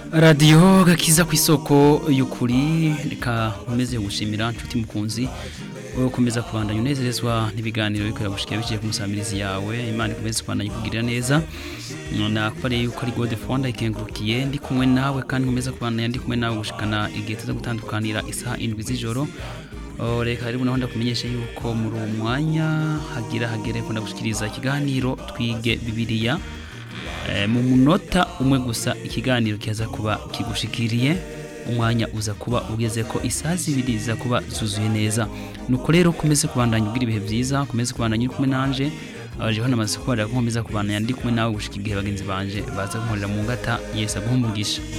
radiyo gakiza ku isoko y'ukuri reka nkomeze gushimira nshuti mukunzi ukomeza kubandanya unezerezwa n'ibiganiro bikorera gushikira biciye ku musamirizi yawe Imana ikomeze kubandanya kugirira neza nakubariye yuko ari God Fonda ikengurukiye ndi kumwe nawe kandi nkomeza kubandanya ndi kumwe nawe gushikana igihe tuza gutandukanira isaha 7 z'ijoro reka rero naho ndakumenyesha yuko muri uwo mwanya hagere ko ndagushikiriza ikiganiro twige Bibiliya mu munota umwe gusa ikiganiro kiza kuba kigushikiriye umwanya uza kuba ugeze ko isazi ibiri za kuba zuzuye neza nuko rero komeze kubandanya ugira ibihe byiza komeze kubandanya uri kumwe nanje abaje hano amaze kubarira ko komeza kubandanya ndi kumwe nawe gushika igihe bagenzi banje baza kumurira mu ngata Yesu aguhumugisha